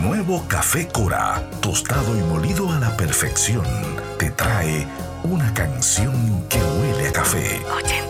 nuevo Café Cora, tostado y molido a la perfección, te trae una canción que huele a café. 80.